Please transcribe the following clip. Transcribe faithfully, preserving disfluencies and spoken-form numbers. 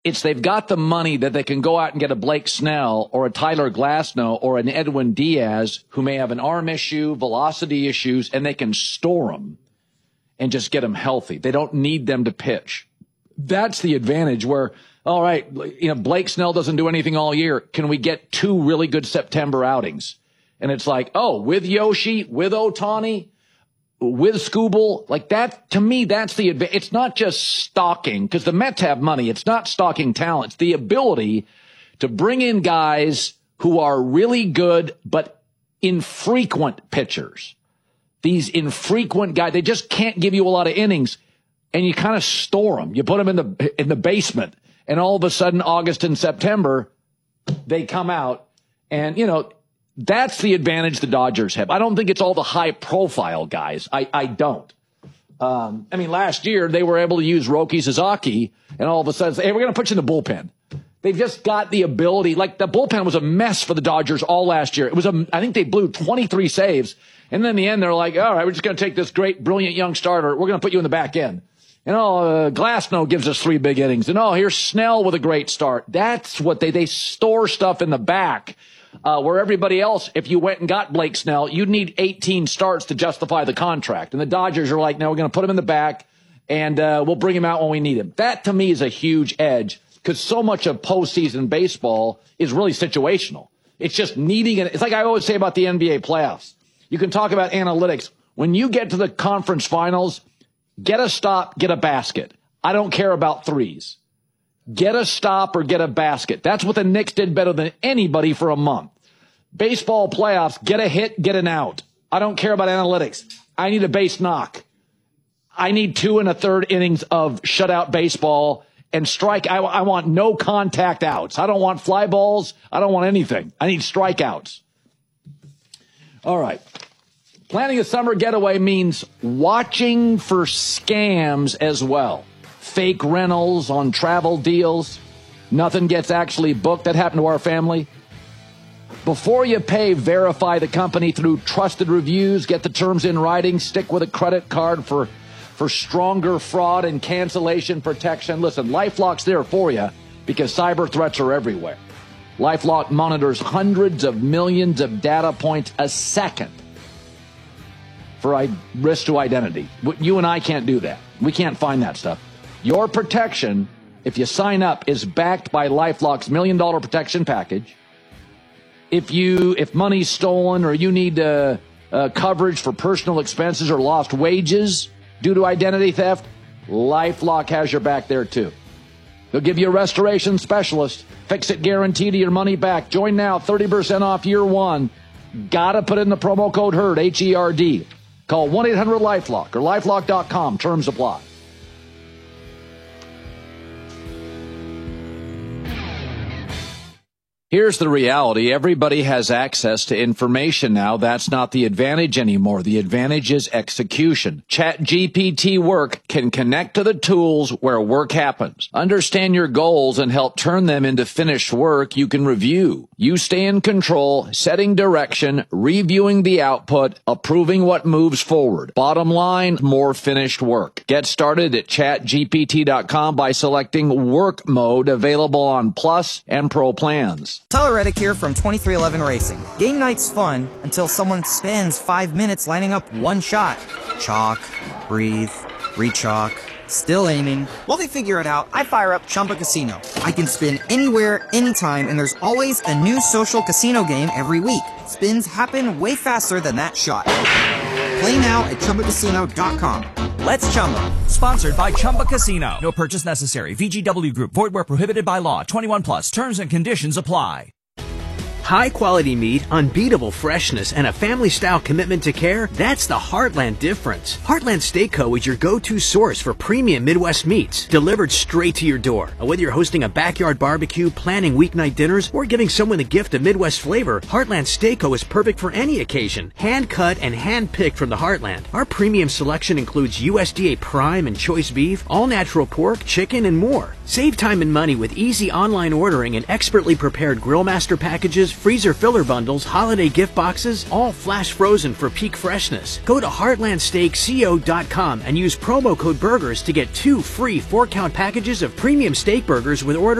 It's they've got the money that they can go out and get a Blake Snell or a Tyler Glasnow or an Edwin Diaz who may have an arm issue, velocity issues, and they can store them and just get them healthy. They don't need them to pitch. That's the advantage where, all right, you know, Blake Snell doesn't do anything all year. Can we get two really good September outings? And it's like, oh, with Yoshi, with Ohtani, with Skubal, like that, to me, that's the advantage. It's not just stocking, because the Mets have money. It's not stocking talent. It's the ability to bring in guys who are really good, but infrequent pitchers. These infrequent guys, they just can't give you a lot of innings, and you kind of store them. You put them in the, in the basement, and all of a sudden, August and September, they come out, and, you know, that's the advantage the Dodgers have. I don't think it's all the high-profile guys. I, I don't. Um, I mean, last year, they were able to use Roki Sasaki, and all of a sudden, say, hey, we're going to put you in the bullpen. They've just got the ability. Like, the bullpen was a mess for the Dodgers all last year. It was a, I think they blew twenty-three saves, and then in the end, they're like, all right, we're just going to take this great, brilliant young starter. We're going to put you in the back end. And, oh, uh, Glasnow gives us three big innings. And, oh, here's Snell with a great start. That's what they, they store stuff in the back. Uh, where everybody else, if you went and got Blake Snell, you'd need eighteen starts to justify the contract. And the Dodgers are like, no, we're going to put him in the back, and uh, we'll bring him out when we need him. That, to me, is a huge edge, because so much of postseason baseball is really situational. It's just needing it. It's like I always say about the N B A playoffs. You can talk about analytics. When you get to the conference finals, get a stop, get a basket. I don't care about threes. Get a stop or get a basket. That's what the Knicks did better than anybody for a month. Baseball playoffs, get a hit, get an out. I don't care about analytics. I need a base knock. I need two and a third innings of shutout baseball and strike. I, I want no contact outs. I don't want fly balls. I don't want anything. I need strikeouts. All right. Planning a summer getaway means watching for scams as well. Fake rentals on travel deals. Nothing gets actually booked. That happened to our family. Before you pay, verify the company through trusted reviews. Get the terms in writing. Stick with a credit card for, for stronger fraud and cancellation protection. Listen, LifeLock's there for you because cyber threats are everywhere. LifeLock monitors hundreds of millions of data points a second for risk to identity. You and I can't do that. We can't find that stuff. Your protection, if you sign up, is backed by LifeLock's million dollar protection package. If you, if money's stolen or you need uh, uh, coverage for personal expenses or lost wages due to identity theft, LifeLock has your back there too. They'll give you a restoration specialist. Fix it guaranteed to your money back. Join now, thirty percent off year one. Gotta put in the promo code HERD, H E R D. Call one eight hundred LifeLock or lifelock dot com. Terms apply. Here's the reality. Everybody has access to information now. That's not the advantage anymore. The advantage is execution. ChatGPT Work can connect to the tools where work happens. Understand your goals and help turn them into finished work you can review. You stay in control, setting direction, reviewing the output, approving what moves forward. Bottom line, more finished work. Get started at chat G P T dot com by selecting Work Mode, available on Plus and Pro plans. Tyler Reddick here from twenty-three eleven Racing. Game night's fun until someone spends five minutes lining up one shot. Chalk, breathe, re-chalk, still aiming. While they figure it out, I fire up Chumba Casino. I can spin anywhere, anytime, and there's always a new social casino game every week. Spins happen way faster than that shot. Play now at Chumba Casino dot com. Let's Chumba. Sponsored by Chumba Casino. No purchase necessary. V G W Group. Void where prohibited by law. twenty-one plus. Terms and conditions apply. High-quality meat, unbeatable freshness, and a family-style commitment to care, that's the Heartland difference. Heartland Steakco is your go-to source for premium Midwest meats, delivered straight to your door. And whether you're hosting a backyard barbecue, planning weeknight dinners, or giving someone a gift of Midwest flavor, Heartland Steakco is perfect for any occasion. Hand-cut and hand-picked from the Heartland. Our premium selection includes U S D A prime and choice beef, all-natural pork, chicken, and more. Save time and money with easy online ordering and expertly prepared Grillmaster packages freezer filler bundles, holiday gift boxes, all flash frozen for peak freshness. Go to heartland steak co dot com and use promo code BURGERS to get two free four-count packages of premium steak burgers with orders